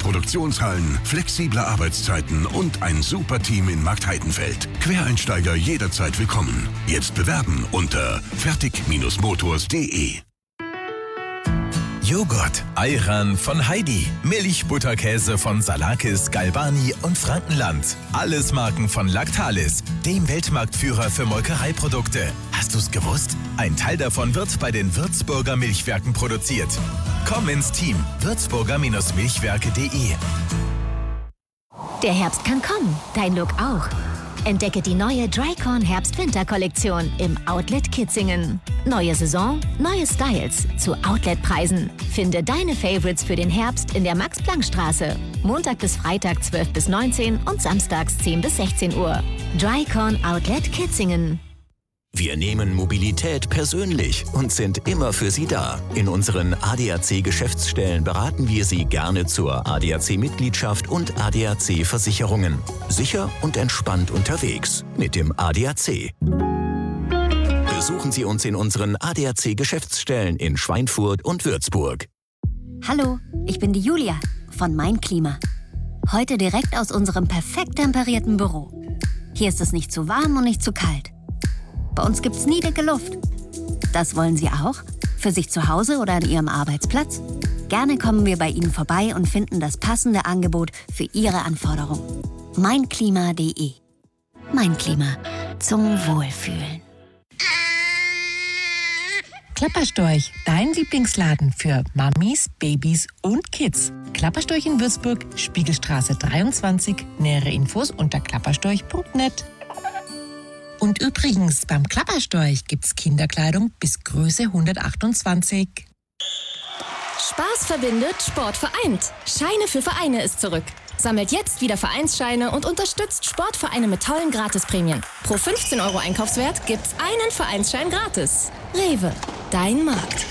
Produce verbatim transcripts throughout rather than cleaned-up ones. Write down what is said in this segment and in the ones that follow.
Produktionshallen, flexible Arbeitszeiten und ein super Team in Marktheidenfeld. Quereinsteiger jederzeit willkommen. Jetzt bewerben unter fertig Motors punkt de. Joghurt, Ayran von Heidi, Milch, Butterkäse von Salakis, Galbani und Frankenland. Alles Marken von Lactalis, dem Weltmarktführer für Molkereiprodukte. Hast du's gewusst? Ein Teil davon wird bei den Würzburger Milchwerken produziert. Komm ins Team würzburger Milchwerke punkt de. Der Herbst kann kommen, dein Look auch. Entdecke die neue Drycorn Herbst-Winter-Kollektion im Outlet Kitzingen. Neue Saison, neue Styles zu Outlet-Preisen. Finde deine Favorites für den Herbst in der Max-Planck-Straße. Montag bis Freitag zwölf bis neunzehn und samstags zehn bis sechzehn Uhr. Drycorn Outlet Kitzingen. Wir nehmen Mobilität persönlich und sind immer für Sie da. In unseren A D A C-Geschäftsstellen beraten wir Sie gerne zur A D A C-Mitgliedschaft und A D A C-Versicherungen. Sicher und entspannt unterwegs mit dem A D A C. Besuchen Sie uns in unseren A D A C-Geschäftsstellen in Schweinfurt und Würzburg. Hallo, ich bin die Julia von Mein Klima. Heute direkt aus unserem perfekt temperierten Büro. Hier ist es nicht zu warm und nicht zu kalt. Bei uns gibt's nie dicke Luft. Das wollen Sie auch? Für sich zu Hause oder an Ihrem Arbeitsplatz? Gerne kommen wir bei Ihnen vorbei und finden das passende Angebot für Ihre Anforderungen. mein klima punkt de. Mein Klima. Zum Wohlfühlen. Klapperstorch, dein Lieblingsladen für Mamis, Babys und Kids. Klapperstorch in Würzburg, Spiegelstraße dreiundzwanzig. Nähere Infos unter klapperstorch punkt net. Und übrigens, beim Klapperstorch gibt's Kinderkleidung bis Größe hundertachtundzwanzig. Spaß verbindet, Sport vereint. Scheine für Vereine ist zurück. Sammelt jetzt wieder Vereinsscheine und unterstützt Sportvereine mit tollen Gratisprämien. Pro fünfzehn Euro Einkaufswert gibt's einen Vereinsschein gratis. Rewe, dein Markt.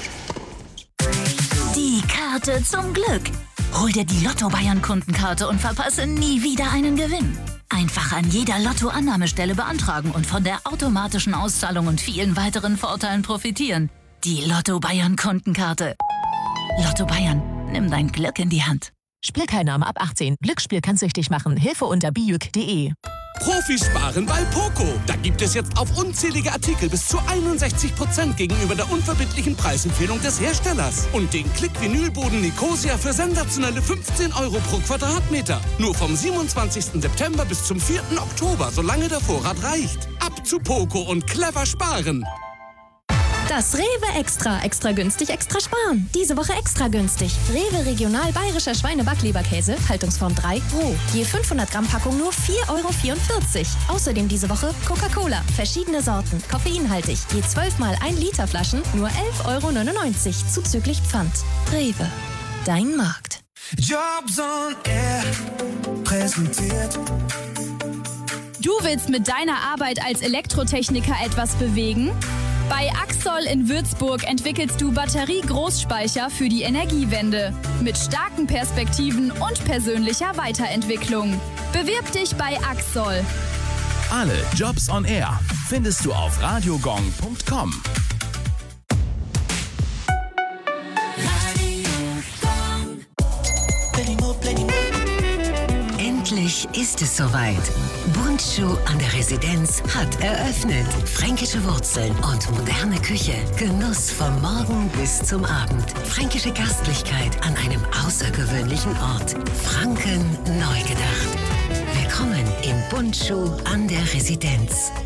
Die Karte zum Glück. Hol dir die Lotto Bayern Kundenkarte und verpasse nie wieder einen Gewinn. Einfach an jeder Lotto-Annahmestelle beantragen und von der automatischen Auszahlung und vielen weiteren Vorteilen profitieren. Die Lotto Bayern Kundenkarte. Lotto Bayern, nimm dein Glück in die Hand. Spielteilnahme ab achtzehn. Glücksspiel kann süchtig machen. Hilfe unter bijuk punkt de. Profis sparen bei Poco. Da gibt es jetzt auf unzählige Artikel bis zu einundsechzig Prozent gegenüber der unverbindlichen Preisempfehlung des Herstellers. Und den Klick-Vinylboden Nicosia für sensationelle fünfzehn Euro pro Quadratmeter. Nur vom siebenundzwanzigsten September bis zum vierten Oktober, solange der Vorrat reicht. Ab zu Poco und clever sparen. Das Rewe Extra. Extra günstig, extra sparen. Diese Woche extra günstig. Rewe Regional Bayerischer Schweinebackleberkäse, Haltungsform drei, roh. Je fünfhundert Gramm Packung nur vier Euro vierundvierzig. Außerdem diese Woche Coca-Cola. Verschiedene Sorten, koffeinhaltig. Je zwölf mal ein Liter Flaschen, nur elf Euro neunundneunzig. Zuzüglich Pfand. Rewe. Dein Markt. Jobs on Air präsentiert. Du willst mit deiner Arbeit als Elektrotechniker etwas bewegen? Bei Axol in Würzburg entwickelst du Batterie-Großspeicher für die Energiewende. Mit starken Perspektiven und persönlicher Weiterentwicklung. Bewirb dich bei Axol. Alle Jobs on Air findest du auf radiogong punkt com. Endlich ist es soweit. Bundschuh an der Residenz hat eröffnet. Fränkische Wurzeln und moderne Küche. Genuss vom Morgen bis zum Abend. Fränkische Gastlichkeit an einem außergewöhnlichen Ort. Franken neu gedacht. Willkommen im Bundschuh an der Residenz.